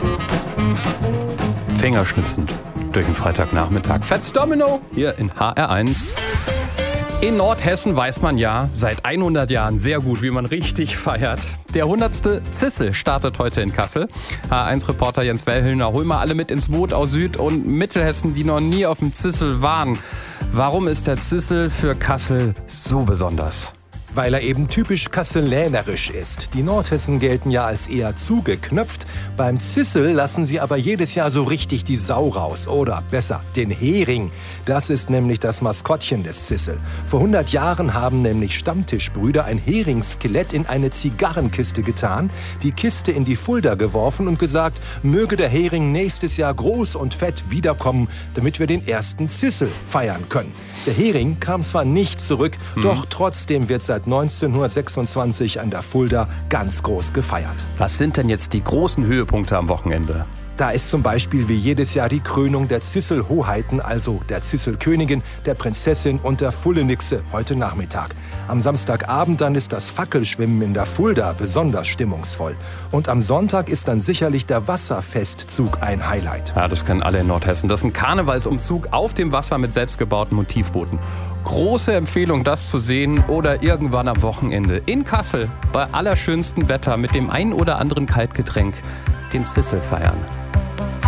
Fingerschnipsend durch den Freitagnachmittag. Fats Domino hier in HR1. In Nordhessen weiß man ja seit 100 Jahren sehr gut, wie man richtig feiert. Der 100. Zissel startet heute in Kassel. HR1-Reporter Jens Wellhöhner, hol mal alle mit ins Boot aus Süd- und Mittelhessen, die noch nie auf dem Zissel waren. Warum ist der Zissel für Kassel so besonders? Weil er eben typisch kasselänerisch ist. Die Nordhessen gelten ja als eher zugeknöpft. Beim Zissel lassen sie aber jedes Jahr so richtig die Sau raus. Oder besser, den Hering. Das ist nämlich das Maskottchen des Zissel. Vor 100 Jahren haben nämlich Stammtischbrüder ein Heringsskelett in eine Zigarrenkiste getan, die Kiste in die Fulda geworfen und gesagt, möge der Hering nächstes Jahr groß und fett wiederkommen, damit wir den ersten Zissel feiern können. Der Hering kam zwar nicht zurück, doch trotzdem wird seit 1926 an der Fulda ganz groß gefeiert. Was sind denn jetzt die großen Höhepunkte am Wochenende? Da ist zum Beispiel wie jedes Jahr die Krönung der Zissel-Hoheiten, also der Zissel-Königin, der Prinzessin und der Fullenixe heute Nachmittag. Am Samstagabend dann ist das Fackelschwimmen in der Fulda besonders stimmungsvoll. Und am Sonntag ist dann sicherlich der Wasserfestzug ein Highlight. Ja, das kennen alle in Nordhessen. Das ist ein Karnevalsumzug auf dem Wasser mit selbstgebauten Motivbooten. Große Empfehlung, das zu sehen oder irgendwann am Wochenende in Kassel bei allerschönstem Wetter mit dem ein oder anderen Kaltgetränk den Zissel feiern.